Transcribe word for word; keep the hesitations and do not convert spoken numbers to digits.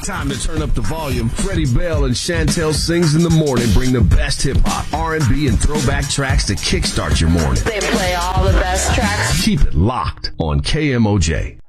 Time to turn up the volume. Freddie Bell and Chantel Sings in the Morning bring the best hip-hop, R and B, and throwback tracks to kickstart your morning. They play all the best tracks. Keep it locked on K M O J.